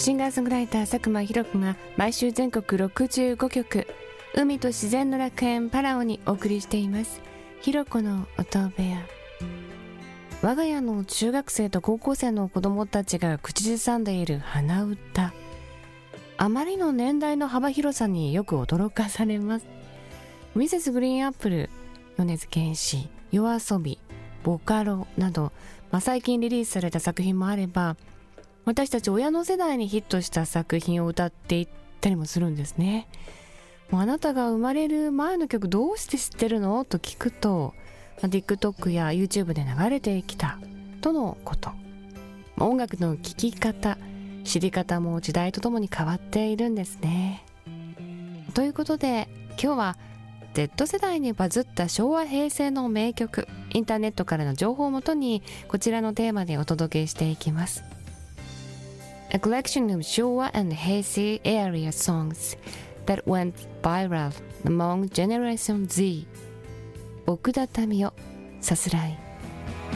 シンガーソングライター佐久間ひろ子が毎週全国65曲、海と自然の楽園パラオにお送りしています。ひろ子の音部屋。我が家の中学生と高校生の子供たちが口ずさんでいる鼻歌、あまりの年代の幅広さによく驚かされます。ミセスグリーンアップル、米津玄師、YOASOBI、ボカロなど、最近リリースされた作品もあれば、私たち親の世代にヒットした作品を歌っていったりもするんですね。もうあなたが生まれる前の曲どうして知ってるのと聞くと、TikTok や YouTube で流れてきたとのこと。音楽の聴き方、知り方も時代とともに変わっているんですね。ということで今日は Z 世代にバズった昭和平成の名曲、インターネットからの情報をもとにこちらのテーマでお届けしていきます。A collection of Showa and Heisei area songs that went viral among Generation Z。 奥田民生、さすらい。